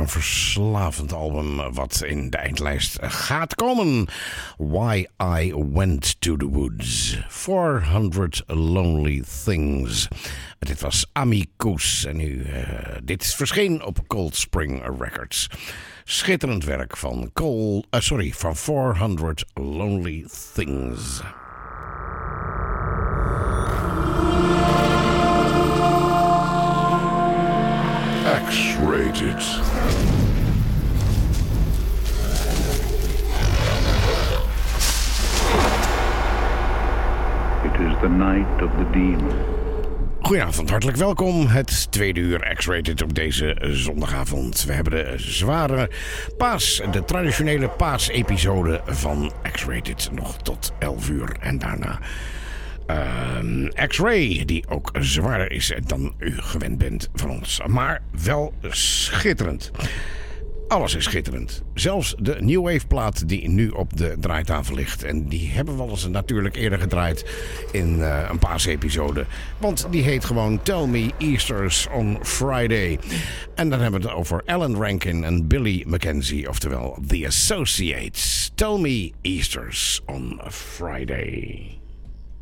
een verslavend album wat in de eindlijst gaat komen. Why I Went to the Woods. 400 Lonely Things. Dit was Amicus en dit verscheen op Cold Spring Records. Schitterend werk van 400 Lonely Things. X-Rated. It is the night of the demon. Goedenavond, hartelijk welkom. Het tweede uur X-Rated op deze zondagavond. We hebben de zware de traditionele paasepisode van X-Rated nog tot 11 uur. En daarna X-Ray, die ook zwaarder is dan u gewend bent van ons. Maar wel schitterend. Alles is schitterend. Zelfs de New Wave plaat die nu op de draaitafel ligt. En die hebben we al eens natuurlijk eerder gedraaid in een paasepisode. Want die heet gewoon Tell Me Easters on Friday. En dan hebben we het over Alan Rankin en Billy Mackenzie. Oftewel The Associates. Tell Me Easters on Friday.